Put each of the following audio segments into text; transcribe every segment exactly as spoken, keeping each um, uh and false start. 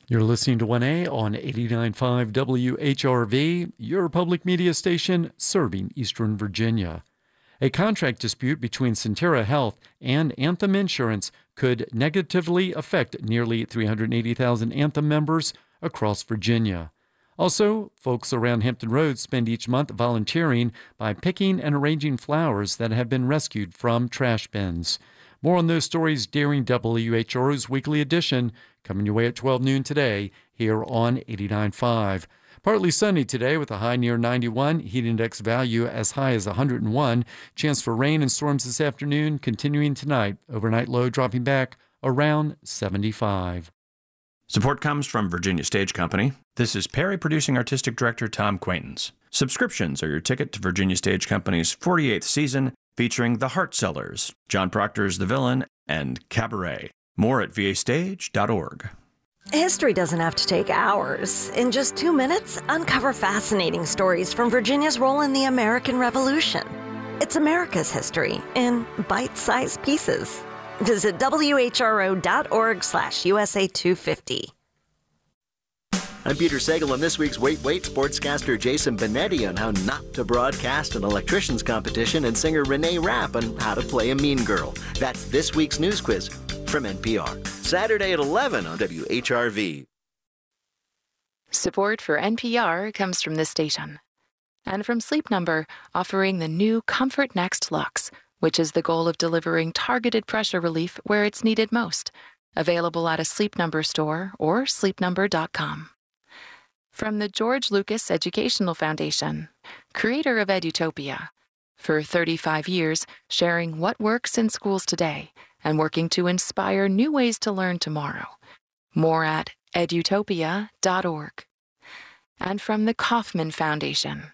You're listening to one A on eighty-nine point five W H R V, your public media station serving Eastern Virginia. A contract dispute between Centera Health and Anthem Insurance could negatively affect nearly three hundred eighty thousand Anthem members across Virginia. Also, folks around Hampton Roads spend each month volunteering by picking and arranging flowers that have been rescued from trash bins. More on those stories during W H R O's weekly edition, coming your way at twelve noon today here on eighty-nine point five. Partly sunny today with a high near ninety-one, heat index value as high as one hundred one. Chance for rain and storms this afternoon, continuing tonight. Overnight low dropping back around seventy-five. Support comes from Virginia Stage Company. This is Perry Producing Artistic Director Tom Quaintance. Subscriptions are your ticket to Virginia Stage Company's forty-eighth season, featuring The Heart Sellers, John Proctor's The Villain, and Cabaret. More at v a stage dot org. History doesn't have to take hours. In just two minutes, uncover fascinating stories from Virginia's role in the American Revolution. It's America's history in bite-sized pieces. Visit w h r o dot org slash U S A two fifty. I'm Peter Sagal, and this week's Wait Wait sportscaster Jason Benetti on how not to broadcast an electricians competition and singer Renee Rapp on how to play a mean girl. That's this week's news quiz from N P R. Saturday at eleven on W H R V. Support for N P R comes from this station. And from Sleep Number, offering the new Comfort Next Luxe, which is the goal of delivering targeted pressure relief where it's needed most. Available at a Sleep Number store or sleep number dot com. From the George Lucas Educational Foundation, creator of Edutopia. For thirty-five years, sharing what works in schools today and working to inspire new ways to learn tomorrow. More at edutopia dot org. And from the Kauffman Foundation.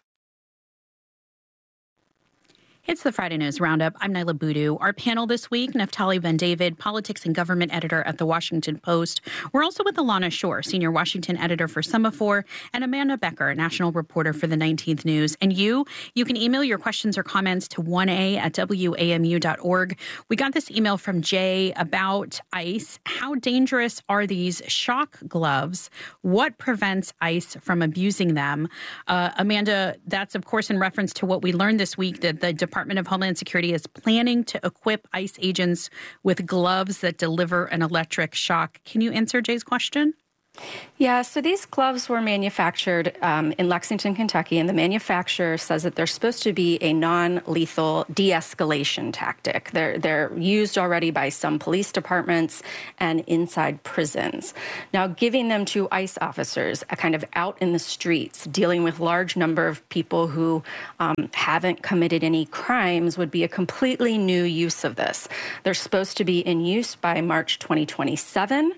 It's the Friday News Roundup. I'm Nyla Boodoo. Our panel this week, Naftali Ben-David, politics and government editor at The Washington Post. We're also with Alana Shore, senior Washington editor for Semaphore, and Amanda Becker, national reporter for the nineteenth News. And you, you can email your questions or comments to one a at w a m u dot org. We got this email from Jay about ICE. How dangerous are these shock gloves? What prevents ICE from abusing them? Uh, Amanda, that's, of course, in reference to what we learned this week, that the Department Department of Homeland Security is planning to equip ICE agents with gloves that deliver an electric shock. Can you answer Jay's question? Yeah, so these gloves were manufactured um, in Lexington, Kentucky, and the manufacturer says that they're supposed to be a non-lethal de-escalation tactic. They're, they're used already by some police departments and inside prisons. Now, giving them to ICE officers, a kind of out in the streets, dealing with large number of people who um, haven't committed any crimes would be a completely new use of this. They're supposed to be in use by March twenty twenty-seven.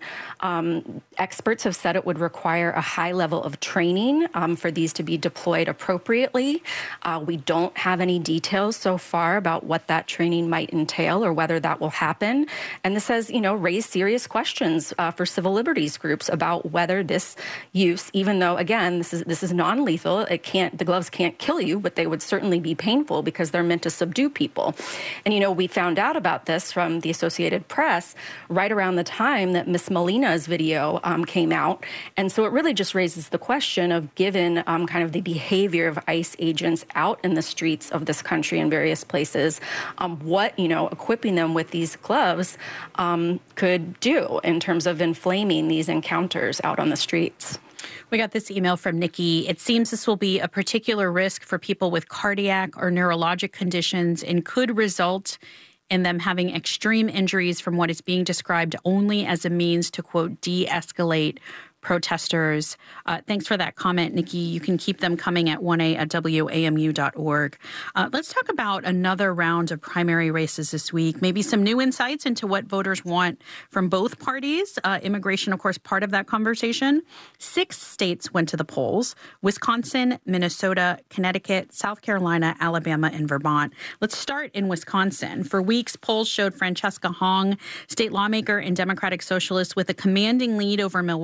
Um, experts have said it would require a high level of training um, for these to be deployed appropriately. Uh, we don't have any details so far about what that training might entail or whether that will happen. And this has, you know, raised serious questions uh, for civil liberties groups about whether this use, even though, again, this is this is non-lethal, it can't, the gloves can't kill you, but they would certainly be painful because they're meant to subdue people. And, you know, we found out about this from the Associated Press right around the time that Miss Molina's video um, came out. And so it really just raises the question of, given um, kind of the behavior of ICE agents out in the streets of this country in various places, um, what, you know, equipping them with these gloves um, could do in terms of inflaming these encounters out on the streets. We got this email from Nikki. It seems this will be a particular risk for people with cardiac or neurologic conditions and could result in them having extreme injuries from what is being described only as a means to, quote, de-escalate protesters. Uh, thanks for that comment, Nikki. You can keep them coming at one a at w a m u dot org. Uh, let's talk about another round of primary races this week. Maybe some new insights into what voters want from both parties. Uh, immigration, of course, part of that conversation. Six states went to the polls: Wisconsin, Minnesota, Connecticut, South Carolina, Alabama, and Vermont. Let's start in Wisconsin. For weeks, polls showed Francesca Hong, state lawmaker and Democratic Socialist, with a commanding lead over Milwaukee County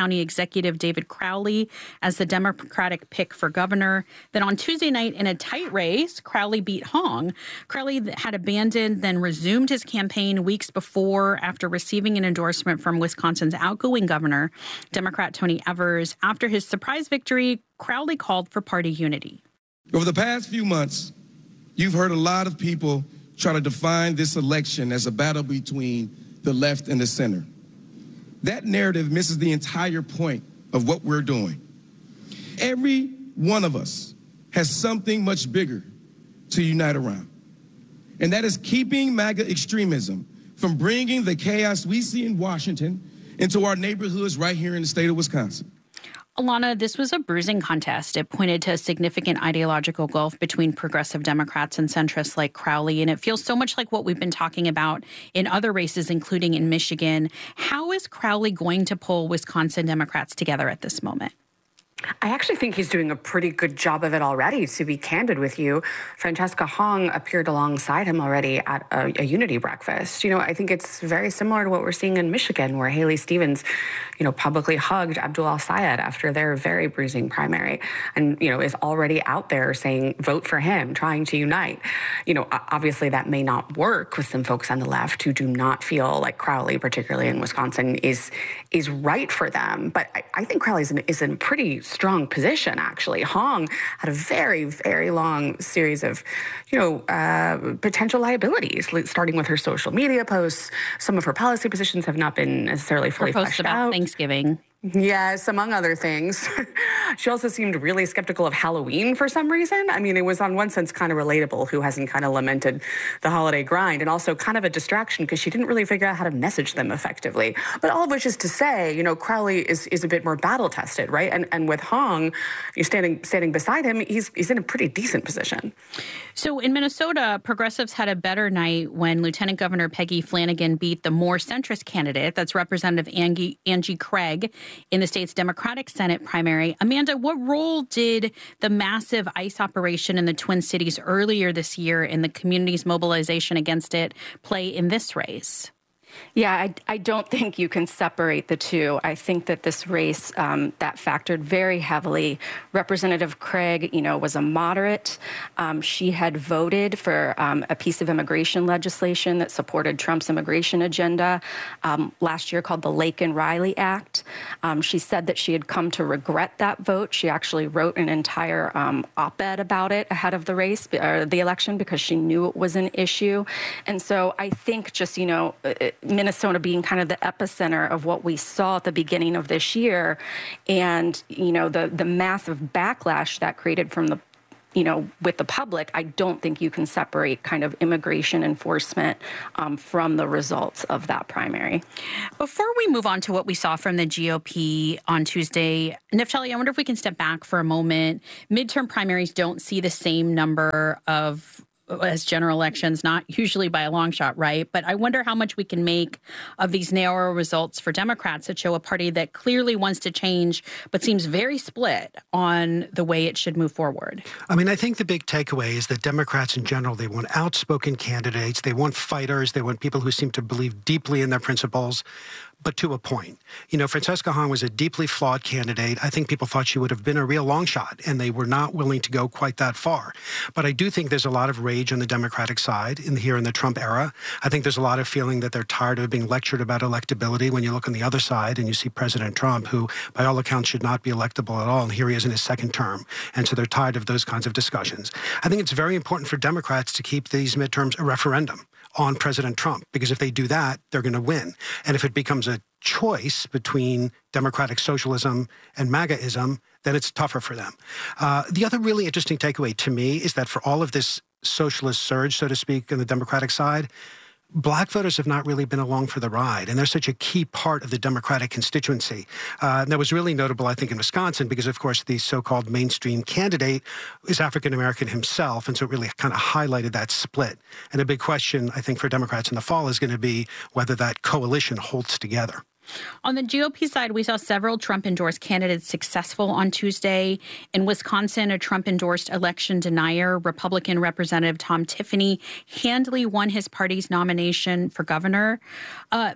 County executive David Crowley as the Democratic pick for governor. Then on Tuesday night, in a tight race, Crowley beat Hong. Crowley had abandoned, then resumed his campaign weeks before after receiving an endorsement from Wisconsin's outgoing governor, Democrat Tony Evers. After his surprise victory, Crowley called for party unity. Over the past few months, you've heard a lot of people try to define this election as a battle between the left and the center. That narrative misses the entire point of what we're doing. Every one of us has something much bigger to unite around, and that is keeping MAGA extremism from bringing the chaos we see in Washington into our neighborhoods right here in the state of Wisconsin. Alana, this was a bruising contest. It pointed to a significant ideological gulf between progressive Democrats and centrists like Crowley, and it feels so much like what we've been talking about in other races, including in Michigan. How is Crowley going to pull Wisconsin Democrats together at this moment? I actually think he's doing a pretty good job of it already, to be candid with you. Francesca Hong appeared alongside him already at a, a unity breakfast. You know, I think it's very similar to what we're seeing in Michigan, where Haley Stevens, you know, publicly hugged Abdul El-Sayed after their very bruising primary and, you know, is already out there saying, vote for him, trying to unite. You know, obviously that may not work with some folks on the left who do not feel like Crowley, particularly in Wisconsin, is is right for them. But I, I think Crowley is in, is in pretty strong position, actually. Hong had a very, very long series of, you know, uh, potential liabilities, starting with her social media posts. Some of her policy positions have not been necessarily fully her posts fleshed about out. Thanksgiving. Yes, among other things. She also seemed really skeptical of Halloween for some reason. I mean, it was on one sense kind of relatable, who hasn't kind of lamented the holiday grind, and also kind of a distraction because she didn't really figure out how to message them effectively. But all of which is to say, you know, Crowley is is a bit more battle tested, right? And and with Hong, you're standing standing beside him, he's he's in a pretty decent position. So in Minnesota, progressives had a better night when Lieutenant Governor Peggy Flanagan beat the more centrist candidate, that's Representative Angie, Angie Craig, in the state's Democratic Senate primary. Amanda, what role did the massive ICE operation in the Twin Cities earlier this year and the community's mobilization against it play in this race? Yeah, I, I don't think you can separate the two. I think that this race, um, that factored very heavily. Representative Craig, you know, was a moderate. Um, she had voted for um, a piece of immigration legislation that supported Trump's immigration agenda um, last year called the Laken-Riley Act. Um, she said that she had come to regret that vote. She actually wrote an entire um, op-ed about it ahead of the race, or the election, because she knew it was an issue. And so I think just, you know, it, Minnesota being kind of the epicenter of what we saw at the beginning of this year, and, you know, the the massive backlash that created from the, you know, with the public, I don't think you can separate kind of immigration enforcement um, from the results of that primary. Before we move on to what we saw from the G O P on Tuesday, Neftali, I wonder if we can step back for a moment. Midterm primaries don't see the same number of as general elections, not usually by a long shot, right? But I wonder how much we can make of these narrow results for Democrats that show a party that clearly wants to change, but seems very split on the way it should move forward. I mean, I think the big takeaway is that Democrats in general, they want outspoken candidates, they want fighters, they want people who seem to believe deeply in their principles, but to a point. You know, Francesca Hong was a deeply flawed candidate. I think people thought she would have been a real long shot, and they were not willing to go quite that far. But I do think there's a lot of rage on the Democratic side in here in the Trump era. I think there's a lot of feeling that they're tired of being lectured about electability when you look on the other side and you see President Trump, who by all accounts should not be electable at all, and here he is in his second term. And so they're tired of those kinds of discussions. I think it's very important for Democrats to keep these midterms a referendum on President Trump, because if they do that, they're going to win. And if it becomes a choice between democratic socialism and MAGAism, then it's tougher for them. Uh, the other really interesting takeaway to me is that for all of this socialist surge, so to speak, on the Democratic side, Black voters have not really been along for the ride, and they're such a key part of the Democratic constituency. Uh, and that was really notable, I think, in Wisconsin, because, of course, the so-called mainstream candidate is African-American himself, and so it really kind of highlighted that split. And a big question, I think, for Democrats in the fall is going to be whether that coalition holds together. On the G O P side, we saw several Trump-endorsed candidates successful on Tuesday. In Wisconsin, a Trump-endorsed election denier, Republican Representative Tom Tiffany, handily won his party's nomination for governor. Uh,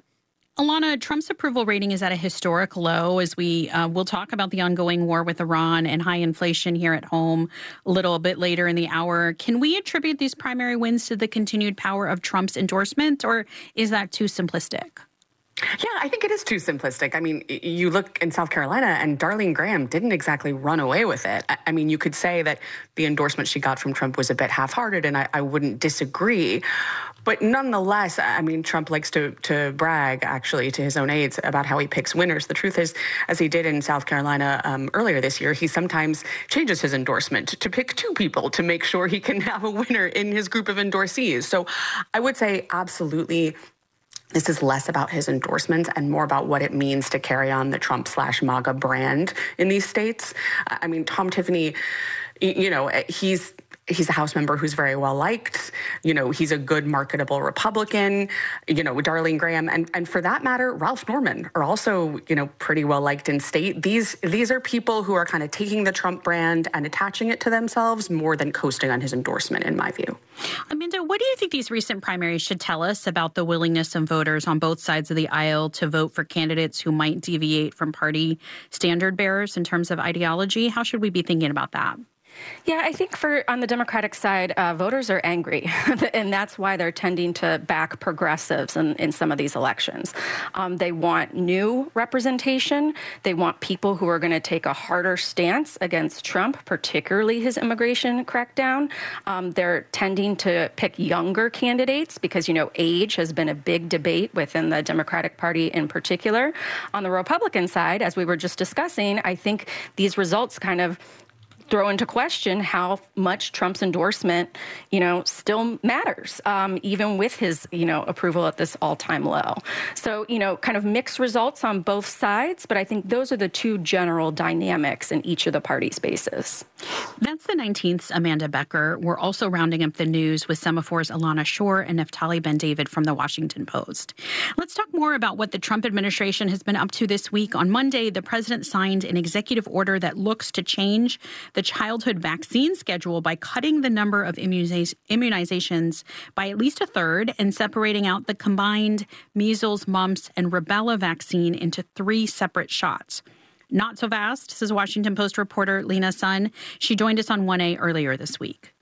Alana, Trump's approval rating is at a historic low as we uh, will talk about the ongoing war with Iran and high inflation here at home a little bit later in the hour. Can we attribute these primary wins to the continued power of Trump's endorsement, or is that too simplistic? Yeah, I think it is too simplistic. I mean, you look in South Carolina and Darlene Graham didn't exactly run away with it. I mean, you could say that the endorsement she got from Trump was a bit half-hearted, and I, I wouldn't disagree. But nonetheless, I mean, Trump likes to, to brag, actually, to his own aides about how he picks winners. The truth is, as he did in South Carolina um, earlier this year, he sometimes changes his endorsement to, to pick two people to make sure he can have a winner in his group of endorsees. So I would say absolutely this is less about his endorsements and more about what it means to carry on the Trump slash MAGA brand in these states. I mean, Tom Tiffany, you know, he's he's a House member who's very well liked. You know, he's a good, marketable Republican. You know, Darlene Graham and, and for that matter, Ralph Norman are also, you know, pretty well liked in state. These these are people who are kind of taking the Trump brand and attaching it to themselves more than coasting on his endorsement, in my view. Amanda, what do you think these recent primaries should tell us about the willingness of voters on both sides of the aisle to vote for candidates who might deviate from party standard bearers in terms of ideology? How should we be thinking about that? Yeah, I think for on the Democratic side, uh, voters are angry, and that's why they're tending to back progressives in, in some of these elections. Um, they want new representation. They want people who are going to take a harder stance against Trump, particularly his immigration crackdown. Um, they're tending to pick younger candidates because, you know, age has been a big debate within the Democratic Party in particular. On the Republican side, as we were just discussing, I think these results kind of throw into question how much Trump's endorsement, you know, still matters, um, even with his, you know, approval at this all-time low. So, you know, kind of mixed results on both sides, but I think those are the two general dynamics in each of the party spaces. That's the nineteenth, Amanda Becker. We're also rounding up the news with Semaphor's Alana Shore and Naftali Ben-David from The Washington Post. Let's talk more about what the Trump administration has been up to this week. On Monday, the president signed an executive order that looks to change the childhood vaccine schedule by cutting the number of immuniz- immunizations by at least a third and separating out the combined measles, mumps, and rubella vaccine into three separate shots. Not so fast, says Washington Post reporter Lena Sun. She joined us on one A earlier this week.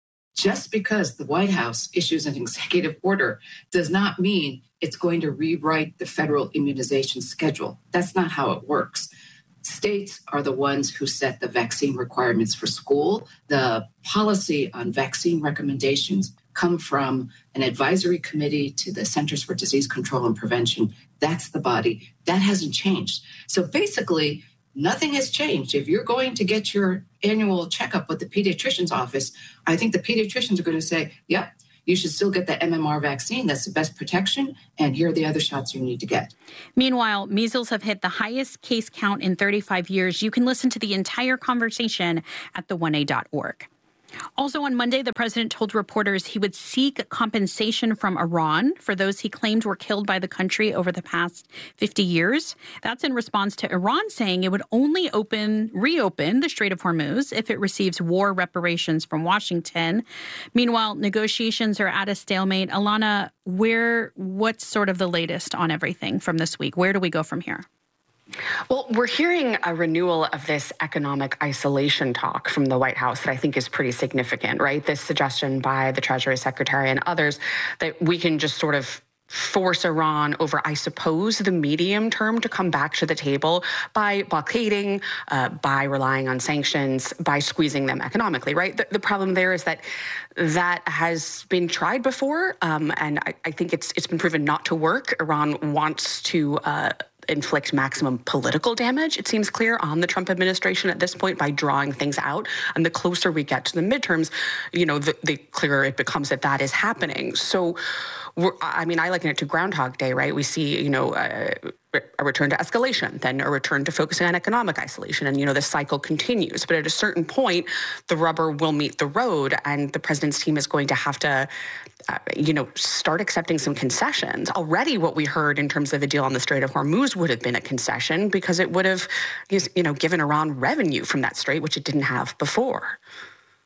Just because the White House issues an executive order does not mean it's going to rewrite the federal immunization schedule. That's not how it works. States are the ones who set the vaccine requirements for school. The policy on vaccine recommendations come from an advisory committee to the Centers for Disease Control and Prevention. That's the body. That hasn't changed. So basically, nothing has changed. If you're going to get your annual checkup with the pediatrician's office, I think the pediatricians are going to say, yep, you should still get the M M R vaccine. That's the best protection. And here are the other shots you need to get. Meanwhile, measles have hit the highest case count in thirty-five years. You can listen to the entire conversation at the one a dot org. Also on Monday, the president told reporters he would seek compensation from Iran for those he claimed were killed by the country over the past fifty years. That's in response to Iran saying it would only open, reopen the Strait of Hormuz if it receives war reparations from Washington. Meanwhile, negotiations are at a stalemate. Alana, where, what's sort of the latest on everything from this week? Where do we go from here? Well, we're hearing a renewal of this economic isolation talk from the White House that I think is pretty significant, right? This suggestion by the Treasury Secretary and others that we can just sort of force Iran over, I suppose, the medium term to come back to the table by blockading, uh, by relying on sanctions, by squeezing them economically, right? The, the problem there is that that has been tried before, um, and I, I think it's it's been proven not to work. Iran wants to uh, inflict maximum political damage, it seems clear, on the Trump administration at this point by drawing things out. And the closer we get to the midterms, you know, the, the clearer it becomes that that is happening. So, we're, I mean, I liken it to Groundhog Day, right? We see, you know, uh, a return to escalation, then a return to focusing on economic isolation. And, you know, the cycle continues. But at a certain point, the rubber will meet the road, and the president's team is going to have to, uh, you know, start accepting some concessions. Already what we heard in terms of a deal on the Strait of Hormuz would have been a concession because it would have, you know, given Iran revenue from that strait, which it didn't have before.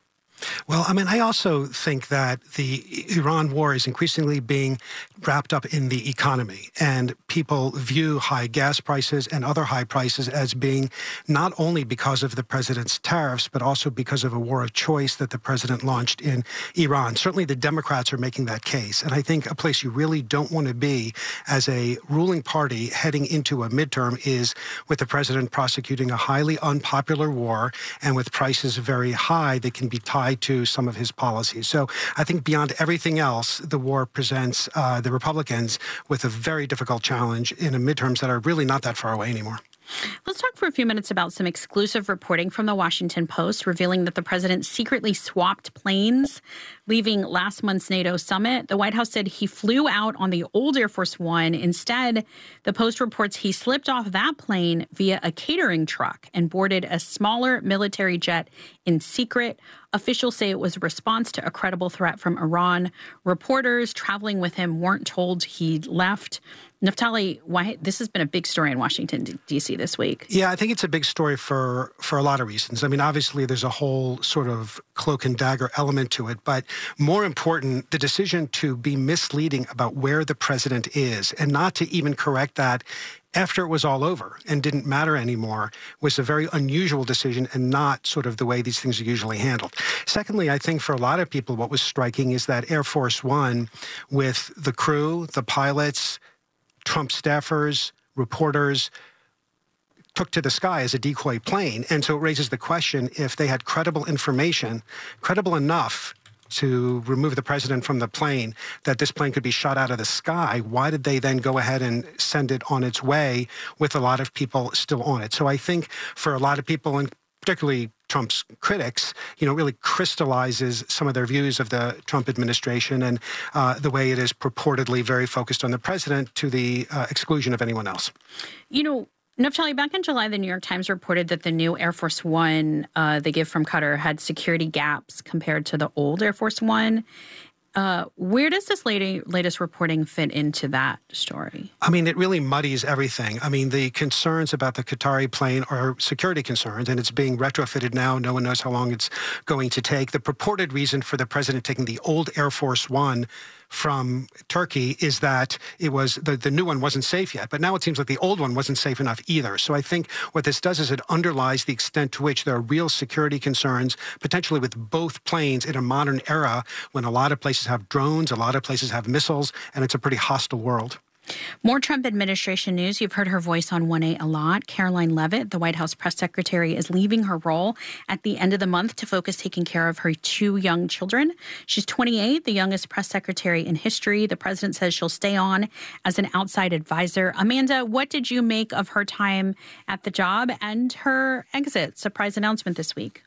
Well, I mean, I also think that the Iran war is increasingly being wrapped up in the economy, and people view high gas prices and other high prices as being not only because of the president's tariffs, but also because of a war of choice that the president launched in Iran. Certainly the Democrats are making that case, and I think a place you really don't want to be as a ruling party heading into a midterm is with the president prosecuting a highly unpopular war and with prices very high that can be tied to some of his policies. So I think beyond everything else, the war presents uh, the Republicans with a very difficult challenge in a midterms that are really not that far away anymore. Let's talk for a few minutes about some exclusive reporting from the Washington Post revealing that the president secretly swapped planes leaving last month's NATO summit. The White House said he flew out on the old Air Force One. Instead, the Post reports he slipped off that plane via a catering truck and boarded a smaller military jet in secret. Officials say it was a response to a credible threat from Iran. Reporters traveling with him weren't told he left. Naftali, why, this has been a big story in Washington, D C this week. Yeah, I think it's a big story for, for a lot of reasons. I mean, obviously, there's a whole sort of cloak and dagger element to it. But more important, the decision to be misleading about where the president is and not to even correct that after it was all over and didn't matter anymore was a very unusual decision and not sort of the way these things are usually handled. Secondly, I think for a lot of people, what was striking is that Air Force One, with the crew, the pilots, Trump staffers, reporters, took to the sky as a decoy plane. And so it raises the question, if they had credible information, credible enough to remove the president from the plane, that this plane could be shot out of the sky, why did they then go ahead and send it on its way with a lot of people still on it? So I think for a lot of people, and particularly Trump's critics, you know, really crystallizes some of their views of the Trump administration and uh, the way it is purportedly very focused on the president to the uh, exclusion of anyone else. You know, Naftali, back in July, the New York Times reported that the new Air Force One uh, they give from Qatar had security gaps compared to the old Air Force One. Uh, where does this late, latest reporting fit into that story? I mean, it really muddies everything. I mean, the concerns about the Qatari plane are security concerns, and it's being retrofitted now. No one knows how long it's going to take. The purported reason for the president taking the old Air Force One from Turkey is that it was the, the new one wasn't safe yet. But now it seems like the old one wasn't safe enough either. So I think what this does is it underlies the extent to which there are real security concerns, potentially with both planes in a modern era when a lot of places have drones, a lot of places have missiles, and it's a pretty hostile world. More Trump administration news. You've heard her voice on one A a lot. Caroline Leavitt, the White House press secretary, is leaving her role at the end of the month to focus taking care of her two young children. She's twenty-eight, the youngest press secretary in history. The president says she'll stay on as an outside advisor. Amanda, what did you make of her time at the job and her exit? Surprise announcement this week.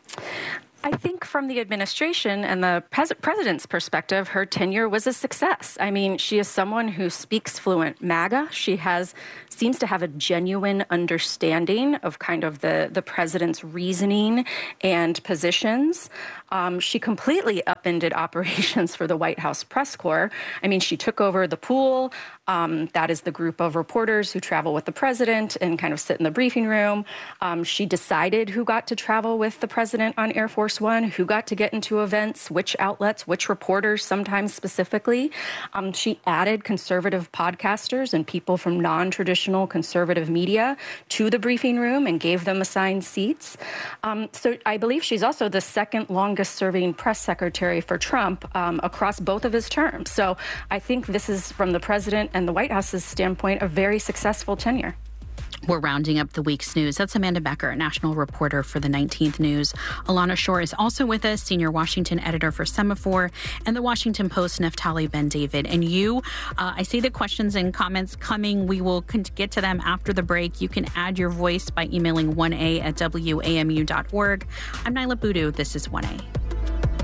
I think from the administration and the pres- president's perspective, her tenure was a success. I mean, she is someone who speaks fluent MAGA. She has seems to have a genuine understanding of kind of the, the president's reasoning and positions. Um, she completely upended operations for the White House press corps. I mean, she took over the pool. Um, that is the group of reporters who travel with the president and kind of sit in the briefing room. Um, she decided who got to travel with the president on Air Force One, who got to get into events, which outlets, which reporters, sometimes specifically. Um, she added conservative podcasters and people from non-traditional conservative media to the briefing room and gave them assigned seats. Um, so I believe she's also the second longest serving press secretary for Trump um, across both of his terms. So I think this is, from the president and the White House's standpoint, a very successful tenure. We're rounding up the week's news. That's Amanda Becker, national reporter for the nineteenth News. Alana Shore is also with us, senior Washington editor for Semaphore and the Washington Post, Naftali Ben-David. And you, uh, I see the questions and comments coming. We will get to them after the break. You can add your voice by emailing one A at W A M U dot org. I'm Nyla Boodoo. This is one A.